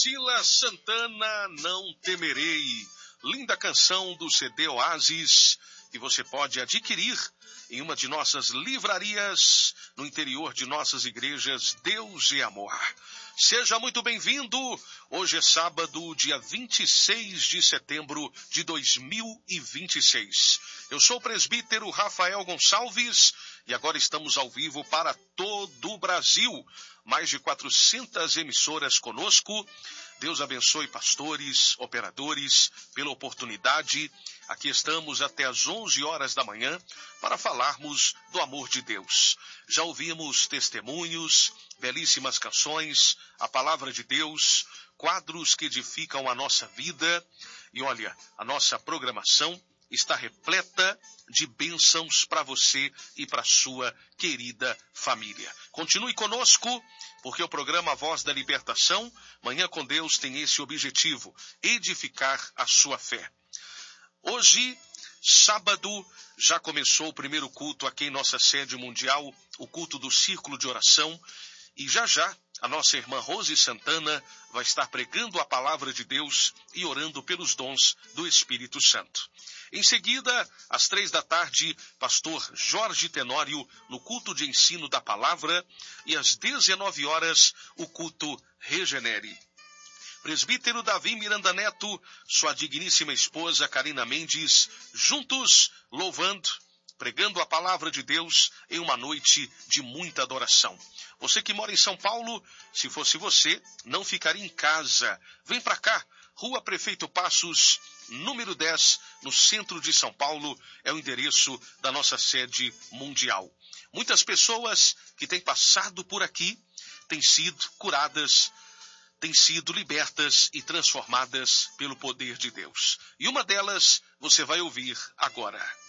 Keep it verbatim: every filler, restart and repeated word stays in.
Priscila Santana, Não Temerei. Linda canção do C D Oasis, que você pode adquirir em uma de nossas livrarias no interior de nossas igrejas. Deus e Amor. Seja muito bem-vindo. Hoje é sábado, dia vinte e seis de setembro de dois mil e vinte e seis. Eu sou o presbítero Rafael Gonçalves e agora estamos ao vivo para todo o Brasil. Mais de quatrocentas emissoras conosco. Deus abençoe pastores, operadores, pela oportunidade. Aqui estamos até às onze horas da manhã para falarmos do amor de Deus. Já ouvimos testemunhos, belíssimas canções, a palavra de Deus, quadros que edificam a nossa vida. E olha, a nossa programação está repleta de bênçãos para você e para sua querida família. Continue conosco, porque o programa Voz da Libertação, Manhã com Deus, tem esse objetivo: edificar a sua fé. Hoje, sábado, já começou o primeiro culto aqui em nossa sede mundial, o culto do Círculo de Oração, e já já a nossa irmã Rose Santana vai estar pregando a palavra de Deus e orando pelos dons do Espírito Santo. Em seguida, às três da tarde, pastor Jorge Tenório no culto de ensino da palavra, e às dezenove horas, o culto Regenere. Presbítero Davi Miranda Neto, sua digníssima esposa Karina Mendes, juntos louvando, pregando a palavra de Deus em uma noite de muita adoração. Você que mora em São Paulo, se fosse você, não ficaria em casa. Vem para cá, Rua Prefeito Passos, número dez, no centro de São Paulo, é o endereço da nossa sede mundial. Muitas pessoas que têm passado por aqui têm sido curadas, têm sido libertas e transformadas pelo poder de Deus. E uma delas você vai ouvir agora.